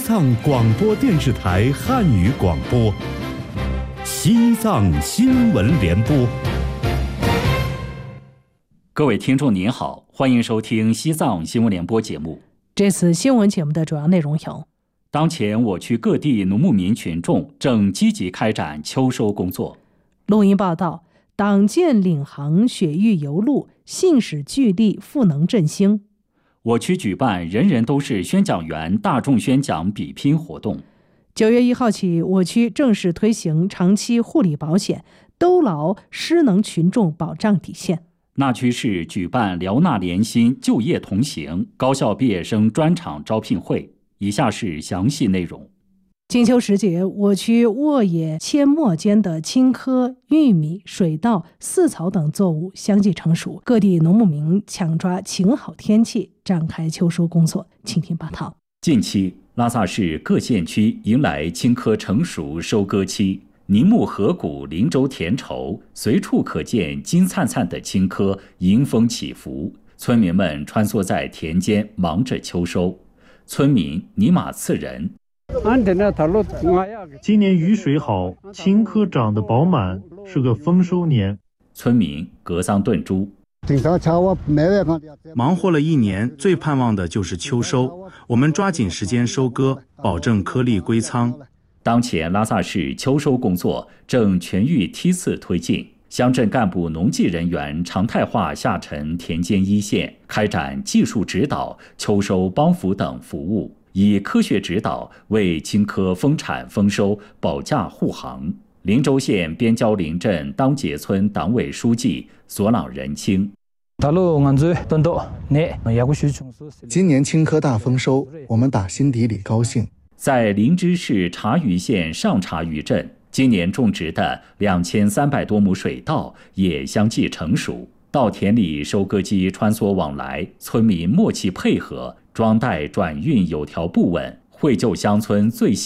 藏广播电视台汉语广播，西藏新闻联播。 各位听众您好，欢迎收听西藏新闻联播节目。 这次新闻节目的主要内容有： 当前我区各地农牧民群众正积极开展秋收工作。 录音报道，党建领航雪域邮路，信使聚力，赋能振兴。 我区举办人人都是宣讲员大众宣讲比拼活动。 9月1号起，我区正式推行长期护理保险，兜牢失能群众保障底线。 那曲市举办辽纳联新就业同行高校毕业生专场招聘会。以下是详细内容。 金秋时节，我区沃野阡陌间的青稞、玉米、水稻、四草等作物相继成熟，各地农牧民抢抓晴好天气，展开秋收工作。请听报道。 近期，拉萨市各县区迎来青稞成熟收割期，宁木河谷林州田畴，随处可见金灿灿的青稞迎风起伏，村民们穿梭在田间忙着秋收。村民尼玛次人， 今年雨水好，青稞长得饱满，是个丰收年。 村民格桑顿珠， 忙活了一年，最盼望的就是秋收，我们抓紧时间收割，保证颗粒归仓。 当前拉萨市秋收工作正全域梯次推进，乡镇干部农技人员常态化下沉田间一线，开展技术指导、秋收帮扶等服务，以科学指导为青稞丰产丰收保驾护航。林州县边郊林镇当结村党委书记索朗仁清， 今年青稞大丰收，我们打心底里高兴。 在林芝市察隅县上察隅镇，今年种植的2300多亩水稻也相继成熟，稻田里收割机穿梭往来，村民默契配合，装袋转运有条不紊，惠就乡村最